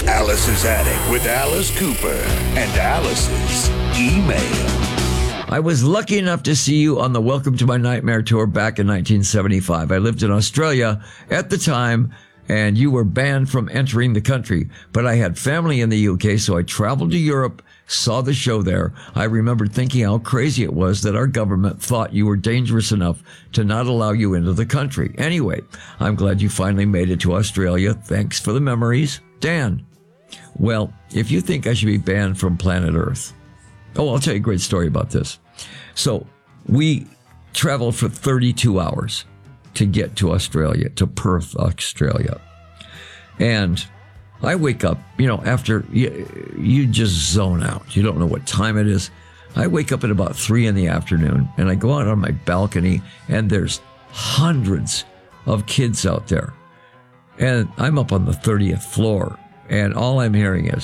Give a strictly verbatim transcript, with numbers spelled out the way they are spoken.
Alice's Attic with Alice Cooper and Alice's email. I was lucky enough to see you on the Welcome to My Nightmare tour back in nineteen seventy-five. I lived in Australia at the time, and you were banned from entering the country. But I had family in the U K, so I traveled to Europe, saw the show there. I remembered thinking how crazy it was that our government thought you were dangerous enough to not allow you into the country. Anyway, I'm glad you finally made it to Australia. Thanks for the memories. Dan. Well, if you think I should be banned from planet Earth. Oh, I'll tell you a great story about this. So we traveled for thirty-two hours to get to Australia, to Perth, Australia. And I wake up, you know, after you, you just zone out. You don't know what time it is. I wake up at about three in the afternoon and I go out on my balcony and there's hundreds of kids out there. And I'm up on the thirtieth floor and all I'm hearing is,